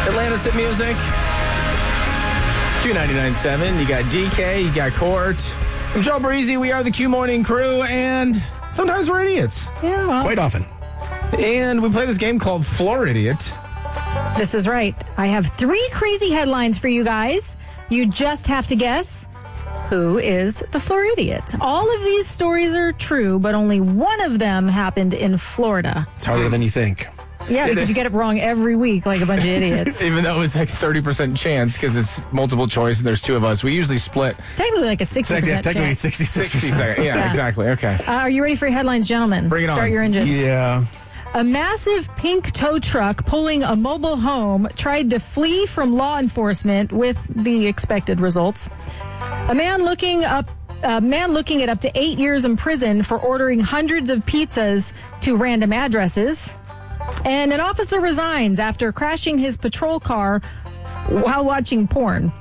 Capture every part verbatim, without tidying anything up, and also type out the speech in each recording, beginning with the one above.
Atlantis Hit Music. Q ninety-nine point seven. You got D K, you got Court. I'm Joe Breezy. We are the Q Morning Crew, and sometimes we're idiots. Yeah, well. Quite often. And we play this game called Floor Idiot. This is right. I have three crazy headlines for you guys. You just have to guess who is the Floor Idiot. All of these stories are true, but only one of them happened in Florida. It's harder than you think. Yeah, because you get it wrong every week like a bunch of idiots. Even though it's like thirty percent chance because it's multiple choice and there's two of us. We usually split. It's technically like a sixty percent Technically chance. sixty-six percent. sixty seconds. Yeah, Yeah. exactly. Okay. Uh, are you ready for your headlines, gentlemen? Bring it Start on. your engines. Yeah. A massive pink tow truck pulling a mobile home tried to flee from law enforcement with the expected results. A man looking up a man looking at up to eight years in prison for ordering hundreds of pizzas to random addresses. And an officer resigns after crashing his patrol car while watching porn.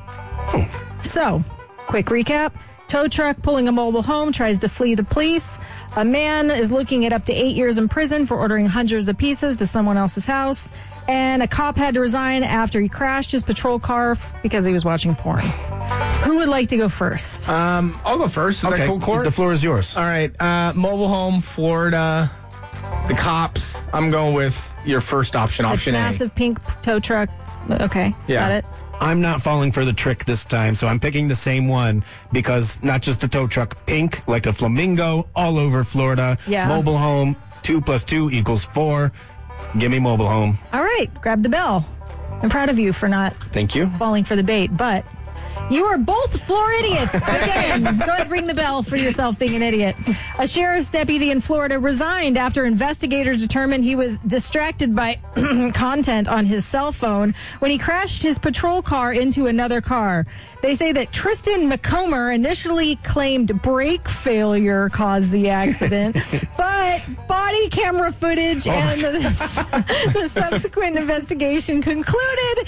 So, quick recap. Tow truck pulling a mobile home tries to flee the police. A man is looking at up to eight years in prison for ordering hundreds of pizzas to someone else's house. And a cop had to resign after he crashed his patrol car because he was watching porn. Who would like to go first? Um, I'll go first. Is Okay, that cool, Court? the floor is yours. All right. Uh, mobile home, Florida, the cops. I'm going with your first option, It's option A. massive pink tow truck. Okay, Yeah. got it. I'm not falling for the trick this time, so I'm picking the same one because not just the tow truck, pink, like a flamingo, all over Florida. Yeah. Mobile home, two plus two equals four. Give me mobile home. All right, grab the bell. I'm proud of you for not Thank you. falling for the bait, but you are both floor idiots. Again, go ahead and ring the bell for yourself being an idiot. A sheriff's deputy in Florida resigned after investigators determined he was distracted by content on his cell phone when he crashed his patrol car into another car. They say that Tristan McComber initially claimed brake failure caused the accident, but body camera footage and the, the subsequent investigation concluded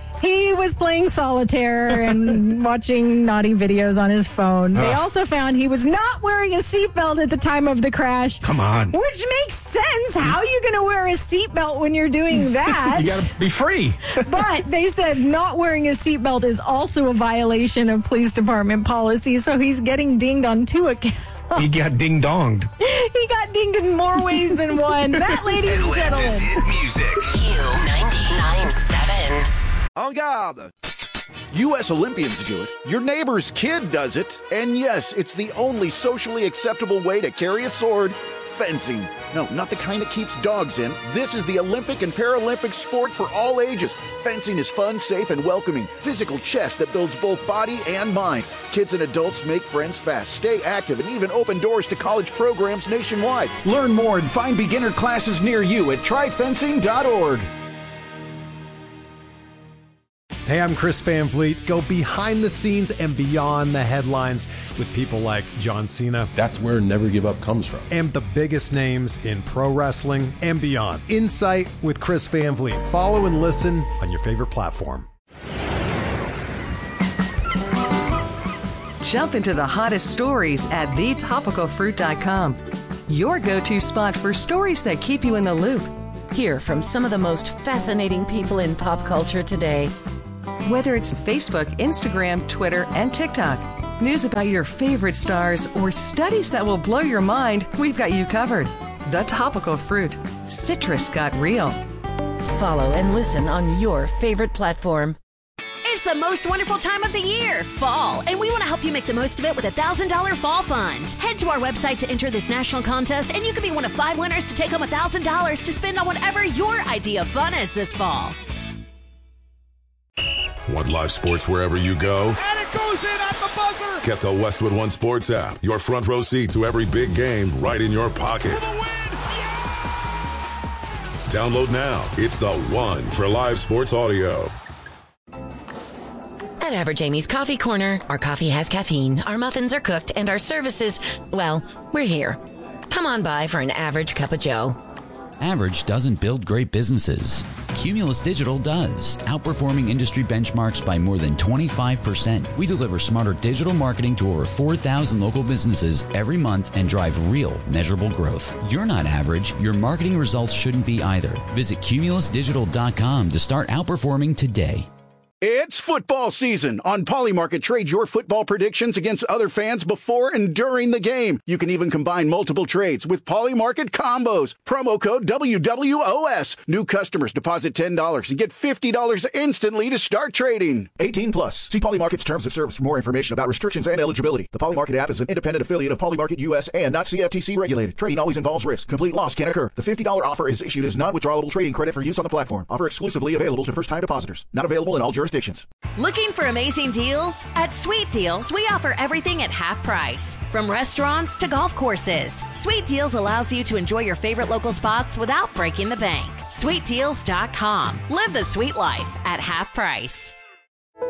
he was playing solitaire and watching naughty videos on his phone. They also found he was not wearing a seatbelt at the time of the crash. Come on. Which makes sense. How are you going to wear a seatbelt when you're doing that? You got to be free. But they said not wearing a seatbelt is also a violation of police department policy, so he's getting dinged on two accounts. He got ding-donged. He got dinged in more ways than one. That, ladies and gentlemen. Atlantis Hit Music. Q ninety-nine point seven. En garde! U S Olympians do it. Your neighbor's kid does it. And yes, it's the only socially acceptable way to carry a sword. Fencing. No, not the kind that keeps dogs in. This is the Olympic and Paralympic sport for all ages. Fencing is fun, safe, and welcoming. Physical chess that builds both body and mind. Kids and adults make friends fast, stay active, and even open doors to college programs nationwide. Learn more and find beginner classes near you at try fencing dot org. Hey, I'm Chris Van Vliet. Go behind the scenes and beyond the headlines with people like John Cena. That's where Never Give Up comes from. And the biggest names in pro wrestling and beyond. Insight with Chris Van Vliet. Follow and listen on your favorite platform. Jump into the hottest stories at the topical fruit dot com. Your go-to spot for stories that keep you in the loop. Hear from some of the most fascinating people in pop culture today. Whether it's Facebook, Instagram, Twitter, and TikTok, news about your favorite stars, or studies that will blow your mind, we've got you covered. The Topical Fruit. Citrus got real. Follow and listen on your favorite platform. It's the most wonderful time of the year, fall, and we want to help you make the most of it with a one thousand dollars Fall Fund. Head to our website to enter this national contest, and you can be one of five winners to take home one thousand dollars to spend on whatever your idea of fun is this fall. Want live sports wherever you go? And it goes in at the buzzer! Get the Westwood One Sports app. Your front row seat to every big game right in your pocket. Download now. It's the one for live sports audio. At Average Amy's Coffee Corner, our coffee has caffeine, our muffins are cooked, and our services, well, we're here. Come on by for an average cup of joe. Average doesn't build great businesses. Cumulus Digital does, outperforming industry benchmarks by more than twenty-five percent. We deliver smarter digital marketing to over four thousand local businesses every month and drive real, measurable growth. You're not average. Your marketing results shouldn't be either. Visit cumulus digital dot com to start outperforming today. It's football season. On Polymarket, trade your football predictions against other fans before and during the game. You can even combine multiple trades with Polymarket combos. Promo code W W O S. New customers deposit ten dollars and get fifty dollars instantly to start trading. eighteen plus. See Polymarket's terms of service for more information about restrictions and eligibility. The Polymarket app is an independent affiliate of Polymarket U S and not C F T C regulated. Trading always involves risk. Complete loss can occur. The fifty dollars offer is issued as non-withdrawable trading credit for use on the platform. Offer exclusively available to first-time depositors. Not available in all jurisdictions. Looking for amazing deals? At Sweet Deals, we offer everything at half price. From restaurants to golf courses, Sweet Deals allows you to enjoy your favorite local spots without breaking the bank. sweet deals dot com. Live the sweet life at half price.